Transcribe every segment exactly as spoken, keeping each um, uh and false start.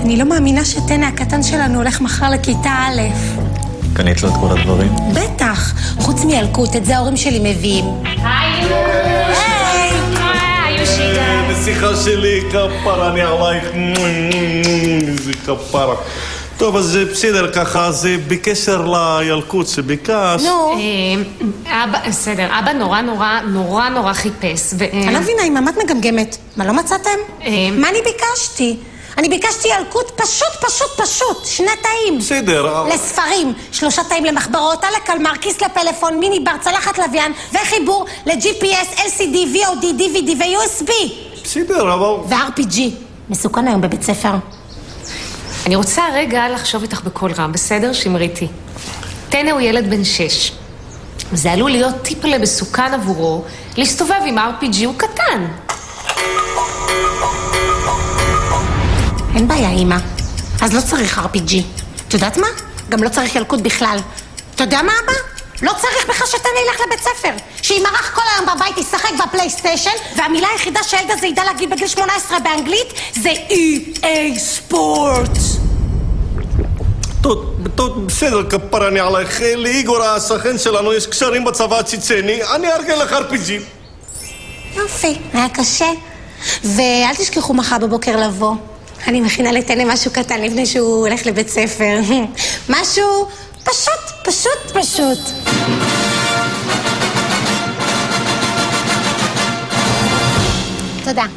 אני לא מאמינה שטנא הקטן שלנו הולך מחר לכיתה א'. קנית לו את כל הדברים? בטח, חוץ מילקוט, את זה ההורים שלי מביאים. היי! היי! היי, שיגה. נסיכה שלי, כפרה, אני עלייך. איזה כפרה. טוב, אז זה בסדר ככה, זה בקשר לילקוט שביקש. נו. אבא, בסדר, אבא נורא נורא נורא נורא חיפש. אני לא מבינה, אם את מגמגמת, מה לא מצאתם? מה אני ביקשתי? אני ביקשתי ילקוט פשוט, פשוט, פשוט, שני תאים. בסדר. לספרים, שלושה תאים למחברות, על הקלמר, כיס לפלאפון, מיני בר, צלחת לוויין, וחיבור ל-ג'י פי אס, אל סי די, וי או די, די וי די ו-יו אס בי. בסדר, אבל... ו-אר פי ג'י. מסוכן היום בבית ספר. אני רוצה רגע לחשוב איתך בכל רם, בסדר, שמריתי? טנא הוא ילד בן שש. זה עלול להיות טיפלה מסוכן עבורו, להסתובב עם אר פי ג'י הוא קטן. אין בעיה, אמא. אז לא צריך אר פי ג'י. את יודעת מה? גם לא צריך ילקוט בכלל. אתה יודע מה, אבא? לא צריך בכלל שטנא ילך לבית ספר. שימרח כל היום בבית, ישחק בפלייסטיישן, והמילה היחידה שהילד הזה ידע להגיד בגיל שמונה עשרה באנגלית זה אי איי ספורט. טוב, טוב, בסדר, כפרה, אני עלייך. לאיגור השכן שלנו יש קשרים בצבא הצ'צ'ני, אני ארגן לך אר פי ג'י. יופי, היה קשה. ואל תשכחו מחר בבוקר לבוא. אני מכינה לטנא משהו קטן לפני שהוא הולך לבית ספר. משהו פשוט, פשוט, פשוט. תודה.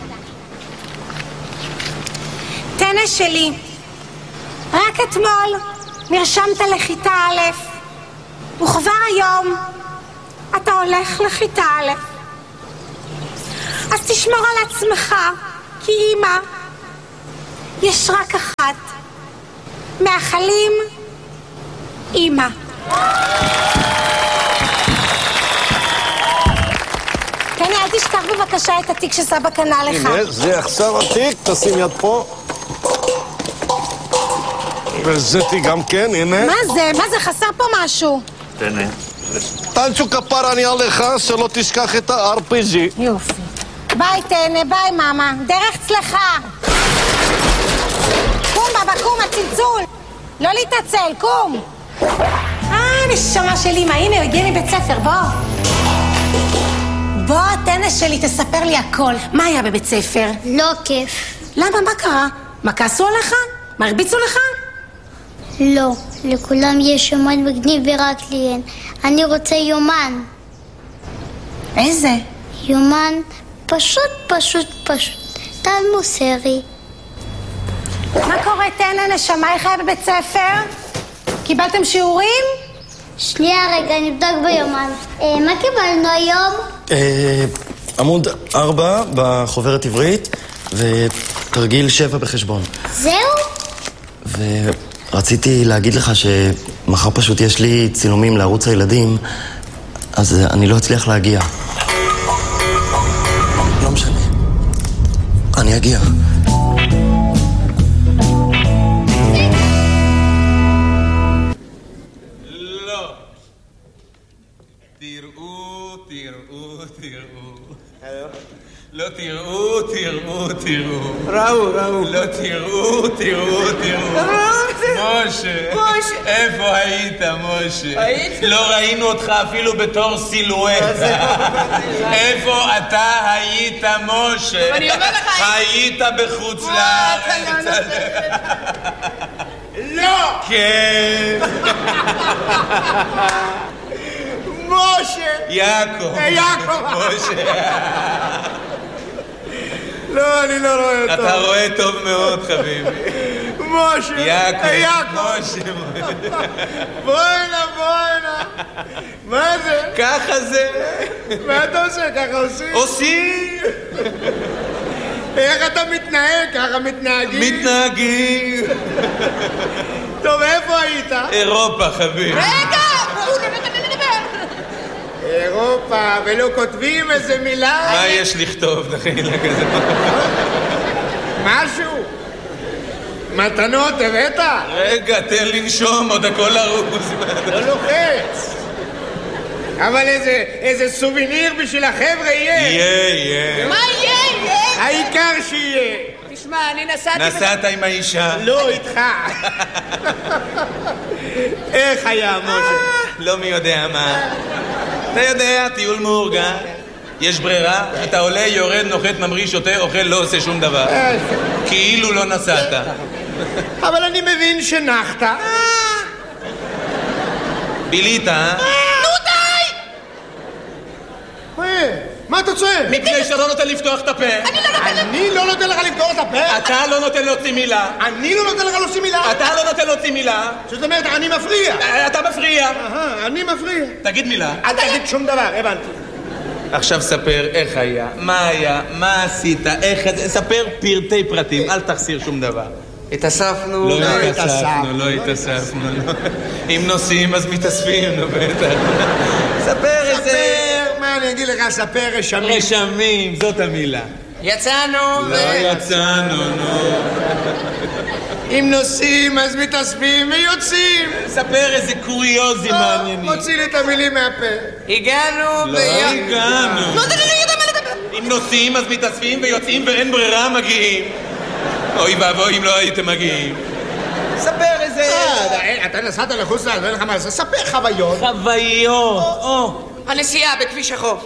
טנא שלי, רק אתמול נרשמת לכיתה א', וכבר היום אתה הולך לכיתה א'. אז תשמור על עצמך, כי אמא יש רק אחת. מאחלים, אמא. טנא, אל תשכח בבקשה את התיק שסבא קנה לך. הנה, זה עכשיו התיק, תשים יד פה. וזה תיק גם כן, הנה. מה זה? מה זה? חסר פה משהו. טנא. טנצ'ו כפרה, אני עליך, שלא תשכח את ה-אר פי ג'י. יופי. ביי טנא, ביי מאמה. דרך צלחה. קום בבא, קום, הצלצול. לא להתעצל, קום. אה, נשמה של אמא, הנה, הוא הגיע מבית ספר, בוא. בוא, טנא שלי, תספר לי הכל. מה היה בבית ספר? לא כיף. למה? מה קרה? מה, כעסו עליך? מה, הרביצו לך? לא, לכולם יש יומן מגניב ורק לי אין. אני רוצה יומן. איזה? יומן פשוט, פשוט, פשוט. טל מוסרי. מה קורה, טנא, נשמה, איך היה בבית ספר? קיבלתם שיעורים? שנייה רגע, נבדוק ביומן. אה, מה קיבלנו היום? אה, עמוד ארבע בחוברת עברית ותרגיל שבע בחשבון. זהו? ורציתי להגיד לך שמחר פשוט יש לי צילומים לערוץ הילדים, אז אני לא אצליח להגיע. לא משנה. אני אגיע. לא תראו, תראו, תראו. ראו, ראו. לא תראו, תראו, תראו. משה. משה. איפה היית, משה? הייתי. לא ראינו אותך אפילו בתור סילואטה. איפה אתה היית, משה? אני אומר לך... היית בחוץ לארץ. לא! כן. משה! יעקב. יעקב. משה. לא, אני לא רואה אותו. אתה רואה טוב מאוד, חביבי. משה. יעקב. יעקב. משה. בוא הנה, בוא הנה. מה זה? ככה זה. מה אתה עושה? ככה עושים? עושים. איך אתה מתנהג? ככה מתנהגים? מתנהגים. טוב, איפה היית? אירופה, חביבי. רגע! הוא לא נתן לי לדבר. אירופה, ולא כותבים איזה מילה? מה יש לכתוב, דחילה כזה? משהו? מתנות הבאת? רגע, תן לנשום, עוד הכל ארוז. לא לוחץ. אבל איזה, איזה סוביניר בשביל החבר'ה יהיה. יהיה, יהיה. מה יהיה? יהיה? העיקר שיהיה. תשמע, אני נסעתי... נסעת עם האישה? לא, איתך. איך היה, משה? לא מי יודע מה. אתה יודע, טיול מאורגן. יש ברירה, אתה עולה, יורד, נוחת, ממריא, שותה, אוכל, לא עושה שום דבר. כאילו לא נסעת. אבל אני מבין שנחת. בילית, אה? נו די! מה אתה צועק? מפני שאתה לא נותן לפתוח את הפה. אני לא נותן לך לפתור את הפה? אתה לא נותן להוציא מילה. אני לא נותן לך להוציא מילה? אתה לא נותן להוציא מילה. זאת אומרת, אני מפריע. אתה מפריע. אהה, אני מפריע. תגיד מילה. אל תגיד שום דבר, הבנתי. עכשיו ספר איך היה, מה היה, מה עשית, איך... ספר פרטי פרטים, אל תחסיר שום דבר. התאספנו. לא התאספנו, לא התאספנו. אם נוסעים אז מתאספים, נו בטח. ספר איזה... ספר, מה אני אגיד לך, ספר רשמים. רשמים, זאת המילה. יצאנו ו... לא יצאנו, נו. אם נוסעים אז מתאספים ויוצאים. ספר איזה קוריוזים מעניינים. מוציא לי את המילים מהפה. הגענו לא הגענו. לא, אתה לא יודע מה לדבר. אם נוסעים אז מתאספים ויוצאים ואין ברירה מגיעים. אוי ואבוי אם לא הייתם מגיעים. ספר איזה... אתה נסעת לחוץ לארץ, אין לך מה לעשות. ספר חוויות. חוויות. או. הנסיעה בכביש החוף.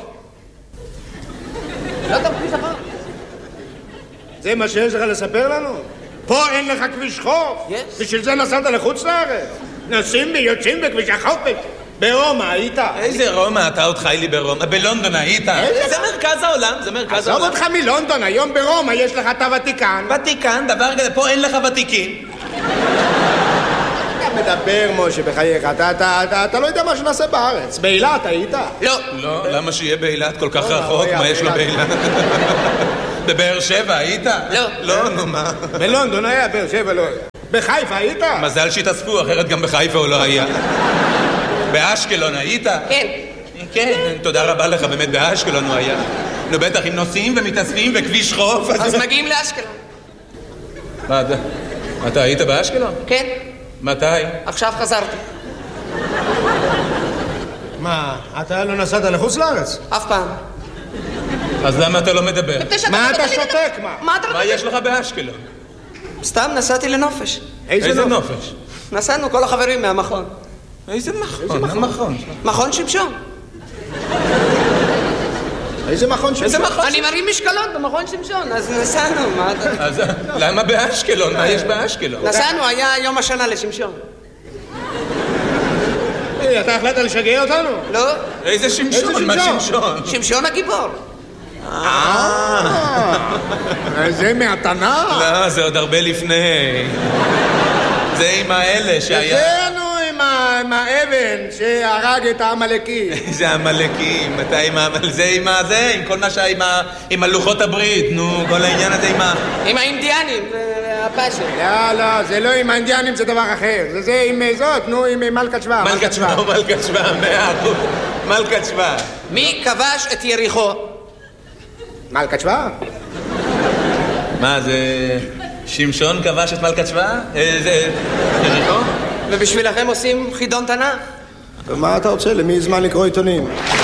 לא אתה בכביש החוף. זה מה שיש לך לספר לנו? פה אין לך כביש חוף. בשביל זה נסעת לחוץ לארץ. נוסעים ויוצאים בכביש החוף. ברומא היית? איזה רומא? אתה עוד חי לי ברומא. בלונדון היית? זה מרכז העולם, זה מרכז העולם. עזוב אותך מלונדון, היום ברומא יש לך את הוותיקן. ותיקן, דבר כזה, פה אין לך ותיקים. אתה מדבר, משה, בחייך, אתה לא יודע מה שנעשה בארץ. באילת היית? לא. לא, למה שיהיה באילת כל כך רחוק? מה יש לו באילת? בבאר שבע היית? לא. לא, נו מה? בלונדון היה, באר שבע לא היה. בחיפה היית? מזל שהתאספו, אחרת גם בחיפה הוא לא היה. באשקלון היית? כן. כן, תודה רבה לך, באמת באשקלון הוא היה. נו בטח, אם נוסעים ומתאספים וכביש חוף... אז מגיעים לאשקלון. מה אתה? אתה היית באשקלון? כן. מתי? עכשיו חזרתי. מה, אתה לא נסעת לחוץ לארץ? אף פעם. אז למה אתה לא מדבר? מה אתה שותק, מה? מה יש לך באשקלון? סתם נסעתי לנופש. איזה נופש? נסענו כל החברים מהמכון. איזה מכון? איזה מכון? מכון שמשון. איזה מכון שמשון? אני מרים משקלות במכון שמשון, אז נסענו, מה אתה... אז למה באשקלון? מה יש באשקלון? נסענו, היה יום השנה לשמשון. אתה החלטת לשגע אותנו? לא. איזה שמשון? מה שמשון? שמשון הגיבור. אה, זה מהתנ"ך? לא, זה עוד הרבה לפני. זה עם האלה שהיה... זה נו עם האבן שהרג את העמלקים. זה העמלקים, אתה עם העמל... זה עם הזה, עם כל מה שהיה עם הלוחות הברית, נו, כל העניין הזה עם ה... עם האינדיאנים, הפאשן. לא, לא, זה לא עם האינדיאנים, זה דבר אחר. זה עם זאת, נו, עם מלכת שבא. מלכת שבא, מלכת שבא, מאה אחוז. מלכת שבא. מי כבש את יריחו? מלכת שבא? מה, זה... שמשון כבש את מלכת שבא? זה... יריחו? ובשבילכם עושים חידון תנ"ך? ומה אתה רוצה? למי זמן לקרוא עיתונים?